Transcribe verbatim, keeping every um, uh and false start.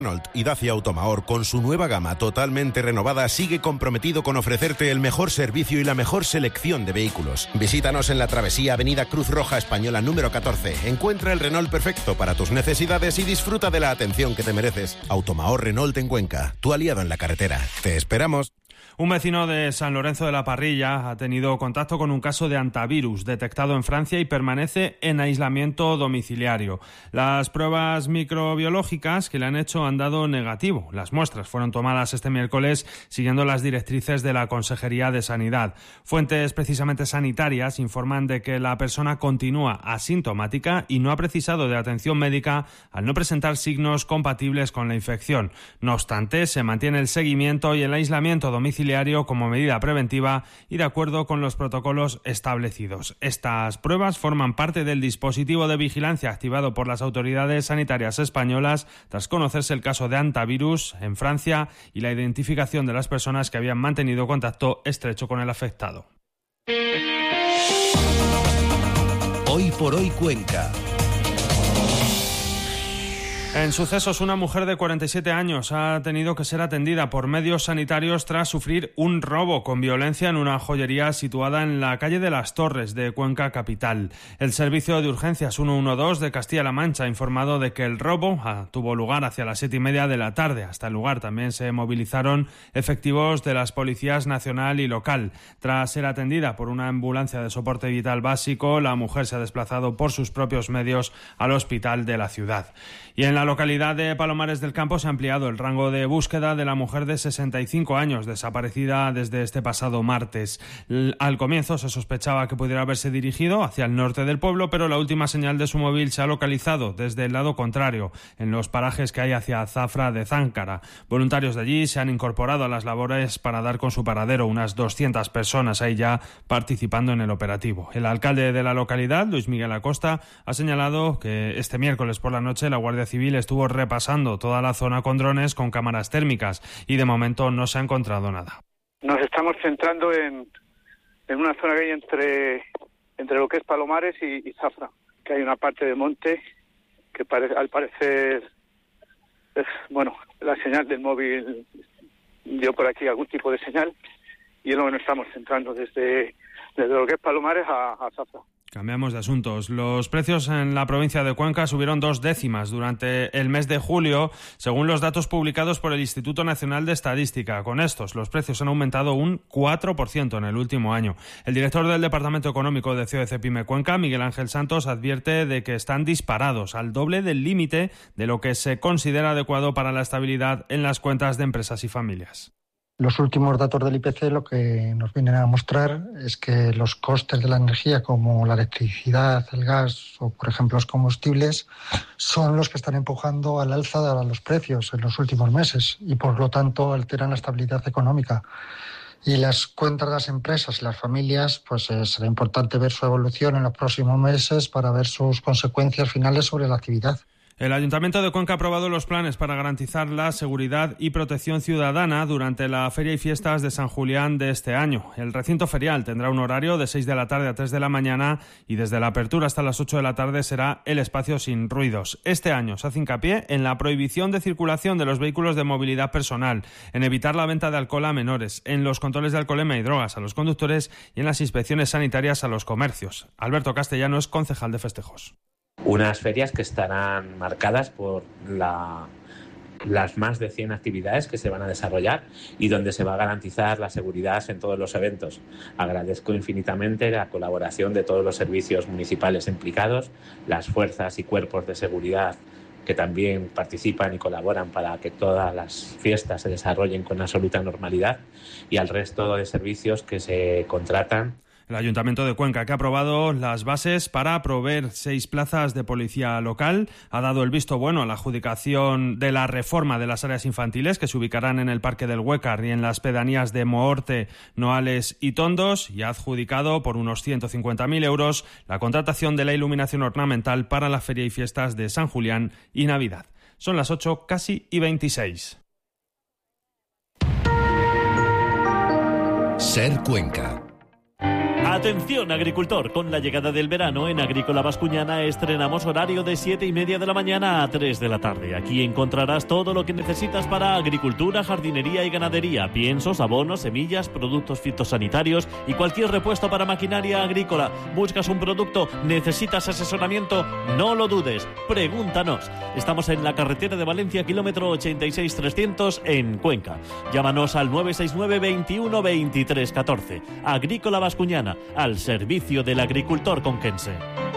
Renault y Dacia Automahor, con su nueva gama totalmente renovada, sigue comprometido con ofrecerte el mejor servicio y la mejor selección de vehículos. Visítanos en la travesía Avenida Cruz Roja Española número catorce. Encuentra el Renault perfecto para tus necesidades y disfruta de la atención que te mereces. Automahor Renault en Cuenca, tu aliado en la carretera. Te esperamos. Un vecino de San Lorenzo de la Parrilla ha tenido contacto con un caso de hantavirus detectado en Francia y permanece en aislamiento domiciliario. Las pruebas microbiológicas que le han hecho han dado negativo. Las muestras fueron tomadas este miércoles siguiendo las directrices de la Consejería de Sanidad. Fuentes precisamente sanitarias informan de que la persona continúa asintomática y no ha precisado de atención médica al no presentar signos compatibles con la infección. No obstante, se mantiene el seguimiento y el aislamiento domiciliario como medida preventiva y de acuerdo con los protocolos establecidos. Estas pruebas forman parte del dispositivo de vigilancia activado por las autoridades sanitarias españolas tras conocerse el caso de hantavirus en Francia y la identificación de las personas que habían mantenido contacto estrecho con el afectado. Hoy por hoy Cuenca. En sucesos, una mujer de cuarenta y siete años ha tenido que ser atendida por medios sanitarios tras sufrir un robo con violencia en una joyería situada en la calle de las Torres de Cuenca capital. El servicio de urgencias ciento doce de Castilla-La Mancha ha informado de que el robo ah, tuvo lugar hacia las siete y media de la tarde. Hasta el lugar también se movilizaron efectivos de las policías nacional y local. Tras ser atendida por una ambulancia de soporte vital básico, la mujer se ha desplazado por sus propios medios al hospital de la ciudad. Y en la localidad de Palomares del Campo se ha ampliado el rango de búsqueda de la mujer de sesenta y cinco años, desaparecida desde este pasado martes. Al comienzo se sospechaba que pudiera haberse dirigido hacia el norte del pueblo, pero la última señal de su móvil se ha localizado desde el lado contrario, en los parajes que hay hacia Zafra de Záncara. Voluntarios de allí se han incorporado a las labores para dar con su paradero. Unas doscientas personas ahí ya participando en el operativo. El alcalde de la localidad, Luis Miguel Acosta, ha señalado que este miércoles por la noche la Guardia Civil estuvo repasando toda la zona con drones con cámaras térmicas y de momento no se ha encontrado nada. Nos estamos centrando en, en una zona que hay entre, entre lo que es Palomares y, y Zafra, que hay una parte de monte que pare, al parecer, es, bueno, la señal del móvil dio por aquí algún tipo de señal y es lo que nos estamos centrando desde, desde lo que es Palomares a, a Zafra. Cambiamos de asuntos. Los precios en la provincia de Cuenca subieron dos décimas durante el mes de julio, según los datos publicados por el Instituto Nacional de Estadística. Con estos, los precios han aumentado un cuatro por ciento en el último año. El director del Departamento Económico de C O E C Pyme Cuenca, Miguel Ángel Santos, advierte de que están disparados al doble del límite de lo que se considera adecuado para la estabilidad en las cuentas de empresas y familias. Los últimos datos del I P C lo que nos vienen a mostrar es que los costes de la energía, como la electricidad, el gas o, por ejemplo, los combustibles, son los que están empujando al alza a los precios en los últimos meses y, por lo tanto, alteran la estabilidad económica. Y las cuentas de las empresas y las familias, pues eh, será importante ver su evolución en los próximos meses para ver sus consecuencias finales sobre la actividad. El Ayuntamiento de Cuenca ha aprobado los planes para garantizar la seguridad y protección ciudadana durante la Feria y Fiestas de San Julián de este año. El recinto ferial tendrá un horario de seis de la tarde a tres de la mañana y desde la apertura hasta las ocho de la tarde será el espacio sin ruidos. Este año se hace hincapié en la prohibición de circulación de los vehículos de movilidad personal, en evitar la venta de alcohol a menores, en los controles de alcoholemia y drogas a los conductores y en las inspecciones sanitarias a los comercios. Alberto Castellano es concejal de festejos. Unas ferias que estarán marcadas por la, las más de cien actividades que se van a desarrollar y donde se va a garantizar la seguridad en todos los eventos. Agradezco infinitamente la colaboración de todos los servicios municipales implicados, las fuerzas y cuerpos de seguridad que también participan y colaboran para que todas las fiestas se desarrollen con absoluta normalidad y al resto de servicios que se contratan. El Ayuntamiento de Cuenca, que ha aprobado las bases para proveer seis plazas de policía local, ha dado el visto bueno a la adjudicación de la reforma de las áreas infantiles que se ubicarán en el Parque del Huécar y en las pedanías de Moorte, Noales y Tondos, y ha adjudicado por unos ciento cincuenta mil euros la contratación de la iluminación ornamental para la Feria y Fiestas de San Julián y Navidad. Son las ocho casi y veintiséis. Ser Cuenca. Atención agricultor, con la llegada del verano en Agrícola Bascuñana estrenamos horario de siete y media de la mañana a tres de la tarde. Aquí encontrarás todo lo que necesitas para agricultura, jardinería y ganadería, piensos, abonos, semillas, productos fitosanitarios y cualquier repuesto para maquinaria agrícola. ¿Buscas un producto? ¿Necesitas asesoramiento? No lo dudes, pregúntanos. Estamos en la carretera de Valencia, kilómetro ochenta y seis trescientos en Cuenca. Llámanos al nueve seis nueve, veintiuno, veintitrés, catorce. Agrícola Bascuñana, al servicio del agricultor conquense.